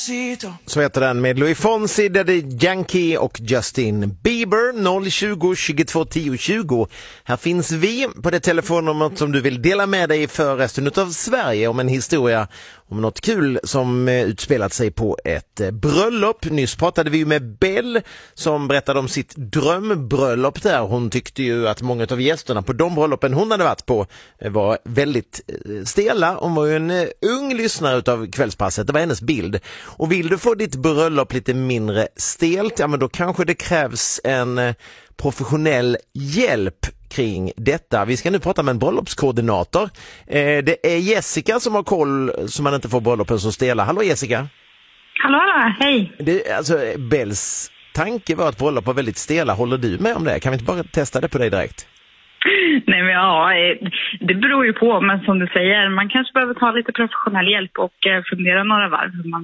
Så heter den med Louis Fonsi, Daddy Yankee och Justin Bieber. 020 22 10 20. Här finns vi på det telefonnumret som du vill dela med dig för resten av Sverige om en historia om något kul som utspelat sig på ett bröllop. Nyss pratade vi med Bell som berättade om sitt drömbröllop där. Hon tyckte ju att många av gästerna på de bröllopen hon hade varit på var väldigt stela. Hon var ju en ung lyssnare utav Kvällspasset. Det var hennes bild. Och vill du få ditt bröllop lite mindre stelt, ja men då kanske det krävs en professionell hjälp kring detta. Vi ska nu prata med en bröllopskoordinator. Det är Jessica som har koll så man inte får bröllopen så stela. Hallå Jessica! Hallå, hej! Alltså Bells tanke var att bröllop var väldigt stela. Håller du med om det? Kan vi inte bara testa det på dig direkt? Nej men ja, det beror ju på, men som du säger, man kanske behöver ta lite professionell hjälp och fundera några varv hur man